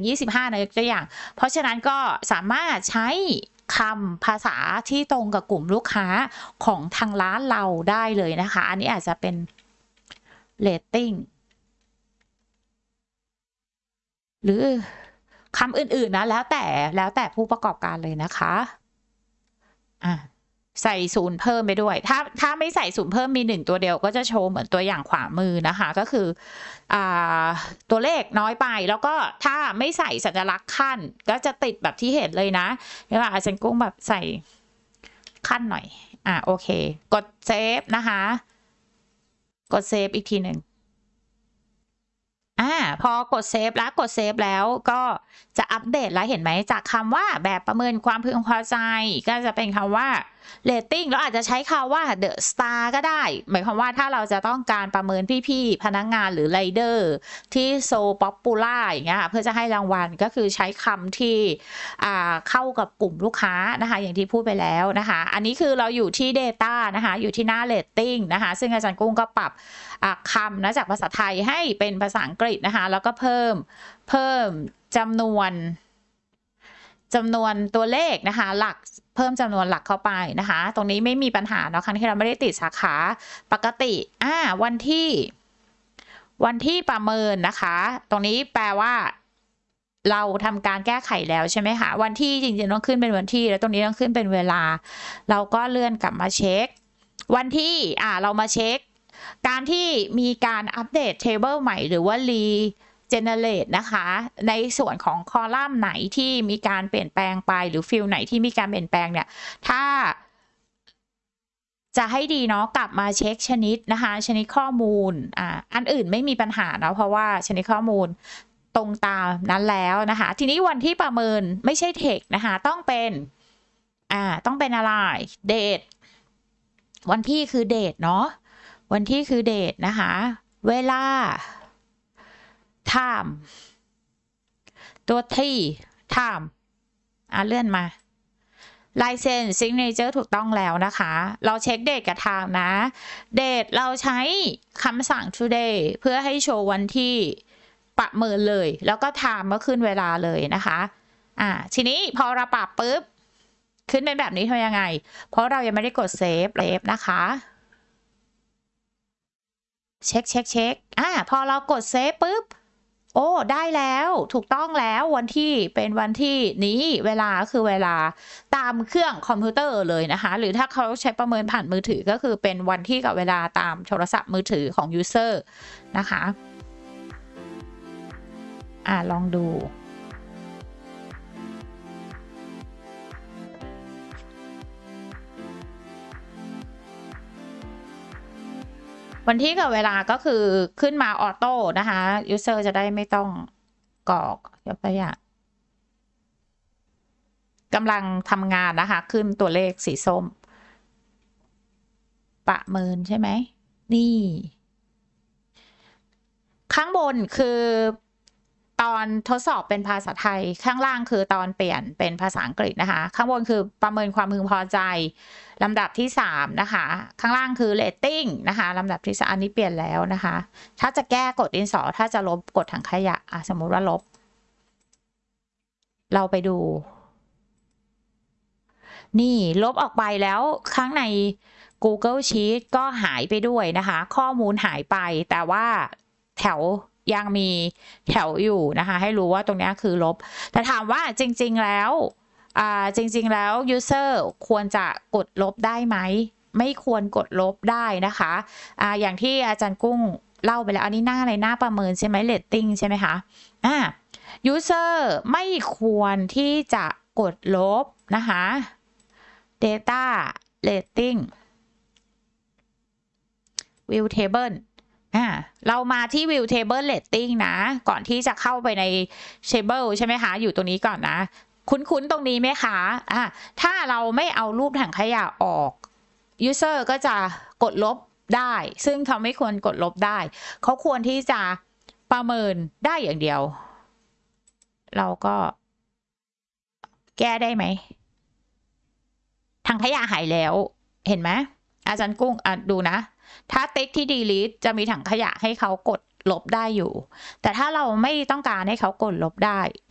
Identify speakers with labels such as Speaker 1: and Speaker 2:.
Speaker 1: 25นะยกตัวอย่างเพราะฉะนั้นก็สามารถใช้คำภาษาที่ตรงกับกลุ่มลูกค้าของทางร้านเราได้เลยนะคะอันนี้อาจจะเป็น rating หรือคำอื่นๆนะแล้วแต่ผู้ประกอบการเลยนะคะใส่ศูนย์เพิ่มไปด้วยถ้าไม่ใส่ศูนย์เพิ่มมี1ตัวเดียวก็จะโชว์เหมือนตัวอย่างขวามือนะคะก็คือตัวเลขน้อยไปแล้วก็ถ้าไม่ใส่สัญลักษณ์ขั้นก็จะติดแบบที่เห็นเลยนะเดี๋ยวอาจารย์กุ้งแบบใส่ขั้นหน่อยโอเคกดเซฟนะคะกดเซฟอีกทีหนึ่งพอกดเซฟแล้วก็จะอัปเดตแล้วเห็นไหมจากคำว่าแบบประเมินความพึงพอใจก็จะเป็นคำว่า rating แล้วอาจจะใช้คำว่า the star ก็ได้หมายความว่าถ้าเราจะต้องการประเมินพี่ๆพนักงานหรือไรเดอร์ที่โซป๊อปปูล่าอย่างเงี้ยค่ะเพื่อจะให้รางวัลก็คือใช้คำที่เข้ากับกลุ่มลูกค้านะคะอย่างที่พูดไปแล้วนะคะอันนี้คือเราอยู่ที่ data นะคะอยู่ที่หน้า rating นะคะซึ่งอาจารย์กุ้งก็ปรับคำนะจากภาษาไทยให้เป็นภาษาอังกฤษนะคะแล้วก็เพิ่มจำนวนตัวเลขนะคะหลักเพิ่มจำนวนหลักเข้าไปนะคะตรงนี้ไม่มีปัญหาเนาะครั้งที่เราไม่ได้ติดสาขาปกติวันที่ประเมินนะคะตรงนี้แปลว่าเราทำการแก้ไขแล้วใช่ไหมคะวันที่จริงๆต้องขึ้นเป็นวันที่แล้วตรงนี้ต้องขึ้นเป็นเวลาเราก็เลื่อนกลับมาเช็ควันที่เรามาเช็คการที่มีการอัปเดต table ใหม่หรือว่า generate นะคะในส่วนของคอลัมน์ไหนที่มีการเปลี่ยนแปลงไปหรือฟิลไหนที่มีการเปลี่ยนแปลงเนี่ยถ้าจะให้ดีเนาะกลับมาเช็คชนิดนะคะชนิดข้อมูลอันอื่นไม่มีปัญหาเนาะเพราะว่าชนิดข้อมูลตรงตามนั้นแล้วนะคะทีนี้วันที่ประเมินไม่ใช่เทคนะคะต้องเป็นอะไรเดทวันที่คือเดทเนาะวันที่คือเดทนะคะเวลาtime ตัวที่ time เลื่อนมาลายเซ็น signature ถูกต้องแล้วนะคะเราเช็คเดทกับ time นะเดทเราใช้คำสั่ง today เพื่อให้โชว์วันที่ประเมินเลยแล้วก็ time ก็ขึ้นเวลาเลยนะคะทีนี้พอเราปรับปุ๊บขึ้นเป็นแบบนี้ทำยังไงเพราะเรายังไม่ได้กดเซฟนะคะเช็คพอเรากดเซฟปุ๊บโอ้ได้แล้วถูกต้องแล้ววันที่เป็นวันที่นี้เวลาคือเวลาตามเครื่องคอมพิวเตอร์เลยนะคะหรือถ้าเขาใช้ประเมินผ่านมือถือก็คือเป็นวันที่กับเวลาตามโทรศัพท์มือถือของ user นะคะลองดูวันที่กับเวลาก็คือขึ้นมาออโต้นะคะ user จะได้ไม่ต้องกรอกยกตัวอย่างกำลังทำงานนะคะขึ้นตัวเลขสีส้มประเมินใช่ไหมนี่ข้างบนคือตอนทดสอบเป็นภาษาไทยข้างล่างคือตอนเปลี่ยนเป็นภาษาอังกฤษนะคะข้างบนคือประเมินความพึงพอใจลำดับที่3นะคะข้างล่างคือ rating นะคะลำดับที่3อันนี้เปลี่ยนแล้วนะคะถ้าจะแก้กดดินสอถ้าจะลบกดถังขยะสมมุติว่าลบเราไปดูนี่ลบออกไปแล้วข้างใน Google Sheet ก็หายไปด้วยนะคะข้อมูลหายไปแต่ว่าแถวยังมีแถวอยู่นะคะให้รู้ว่าตรงนี้คือลบแต่ถามว่าจริงๆแล้วuser ควรจะกดลบได้ไหมไม่ควรกดลบได้นะคะอย่างที่อาจารย์กุ้งเล่าไปแล้วอันนี้หน้าในหน้าประเมินใช่ไหม rating ใช่ไหมคะuser ไม่ควรที่จะกดลบนะคะ data rating view table เรามาที่ view table rating นะก่อนที่จะเข้าไปใน table ใช่ไหมคะอยู่ตรงนี้ก่อนนะคุ้นๆตรงนี้ไหมคะถ้าเราไม่เอารูปถังขยะออก user ก็จะกดลบได้ซึ่งเขาไม่ควรกดลบได้เขาควรที่จะประเมินได้อย่างเดียวเราก็แก้ได้ไหมถังขยะหายแล้วเห็นไหมอาจารย์กุ้งดูนะถ้าติ๊กที่ delete จะมีถังขยะให้เขากดลบได้อยู่แต่ถ้าเราไม่ต้องการให้เขากดลบได้